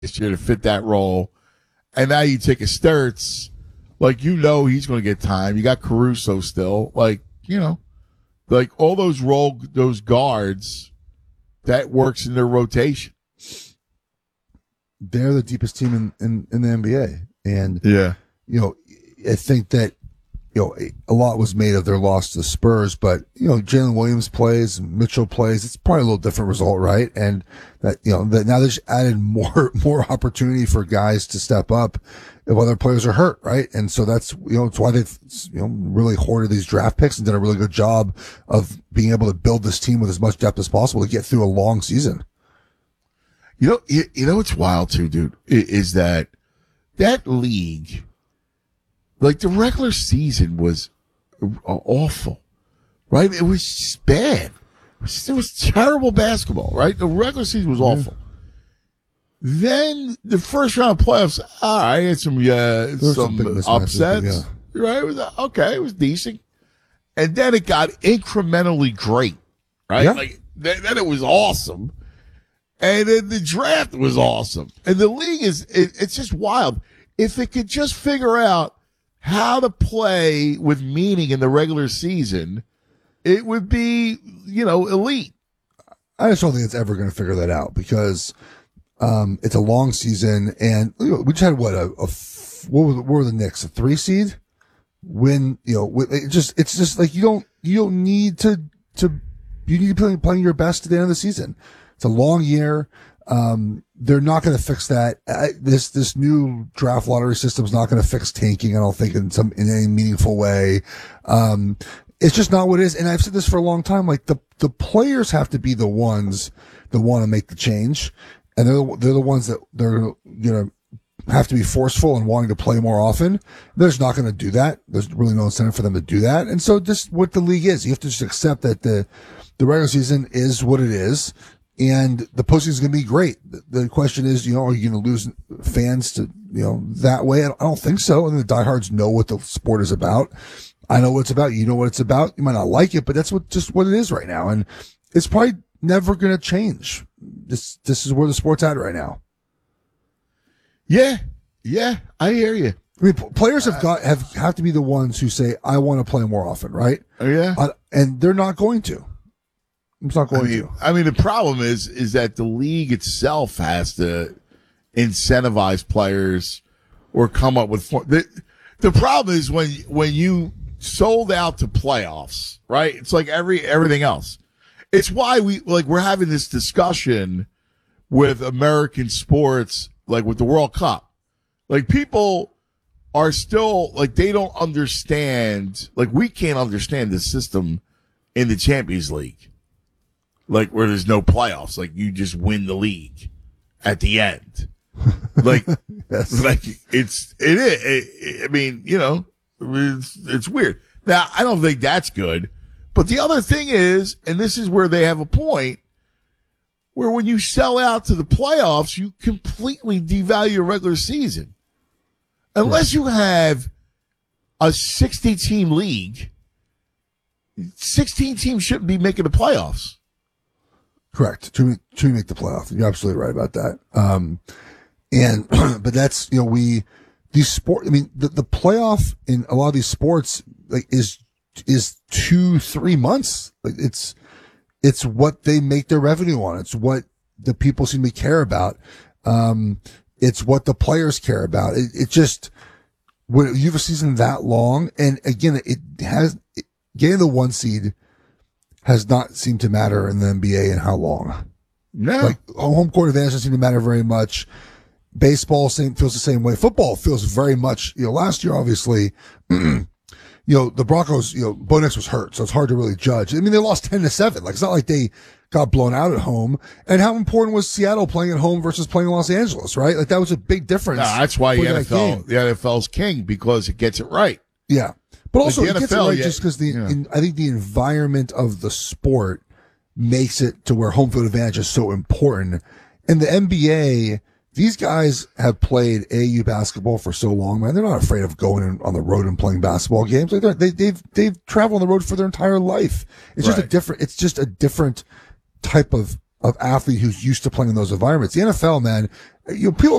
this year to fit that role. And now you take a Sturts, like, you know, he's going to get time. You got Caruso still, like, you know, like all those guards, that works in their rotation. They're the deepest team in the NBA. And, yeah, you know, I think that, you know, a lot was made of their loss to the Spurs, but, you know, Jalen Williams plays, Mitchell plays. It's probably a little different result, right? And that, you know, that now they just added more opportunity for guys to step up if other players are hurt, right? And so that's, you know, it's why they've, you know, really hoarded these draft picks and done a really good job of being able to build this team with as much depth as possible to get through a long season. You know what's wild too, dude, is that league, like, the regular season was awful, right? It was just bad. It was terrible basketball, right? The regular season was awful. Then the first round of playoffs, all right, had some upsets, right? It was okay. It was decent. And then it got incrementally great, right? Yeah. Like, then it was awesome. And then the draft was awesome. And the league it's just wild. If it could just figure out how to play with meaning in the regular season, it would be, you know, elite. I just don't think it's ever going to figure that out because it's a long season, and you know, we just had what were the Knicks, a 3 seed? When, you know, it's just like you don't need to you need to be playing your best at the end of the season. It's a long year. They're not going to fix that. This new draft lottery system is not going to fix tanking, I don't think, in any meaningful way. It's just not what it is. And I've said this for a long time. Like, the players have to be the ones that want to make the change. And they're the ones that they're going to have to be forceful and wanting to play more often. They're just not going to do that. There's really no incentive for them to do that. And so this is what the league is. You have to just accept that the regular season is what it is. And the postseason is going to be great. The question is, you know, are you going to lose fans to, you know, that way? I don't think so. And the diehards know what the sport is about. I know what it's about. You know what it's about. You might not like it, but that's just what it is right now. And it's probably never going to change. This is where the sport's at right now. Yeah, I hear you. I mean, players have to be the ones who say, I want to play more often, right? Oh, yeah. And they're not going to. It's not going to. I mean, the problem is that the league itself has to incentivize players or come up with the problem is when you sold out to playoffs, right? It's like everything else. It's why we're having this discussion with American sports, like with the World Cup. Like, people are still, like, they don't understand, like, we can't understand the system in the Champions League. Like, where there's no playoffs, like, you just win the league at the end. Like, yes. Like, it is. I mean, you know, it's weird. Now, I don't think that's good. But the other thing is, and this is where they have a point, where when you sell out to the playoffs, you completely devalue your regular season. Unless you have a 60-team league, 16 teams shouldn't be making the playoffs. Correct. To make the playoff. You're absolutely right about that. But that's, you know, the playoff in a lot of these sports, like, is 2-3 months. Like, it's what they make their revenue on. It's what the people seem to care about. It's what the players care about. It just, when you have a season that long, and again, getting the 1 seed has not seemed to matter in the NBA in how long. No. Like, home court advantage doesn't seem to matter very much. Baseball feels the same way. Football feels very much, you know, last year, obviously, you know, the Broncos, you know, Bo Nix was hurt, so it's hard to really judge. I mean, they lost 10-7. Like, it's not like they got blown out at home. And how important was Seattle playing at home versus playing in Los Angeles, right? Like, that was a big difference. No, that's why the NFL's king, because it gets it right. Yeah. But also, like, it gets it right just because I think the environment of the sport makes it to where home field advantage is so important. And the NBA, these guys have played AAU basketball for so long, man. They're not afraid of going on the road and playing basketball games. Like, they've traveled on the road for their entire life. It's just a different type of athlete who's used to playing in those environments. The NFL, man, people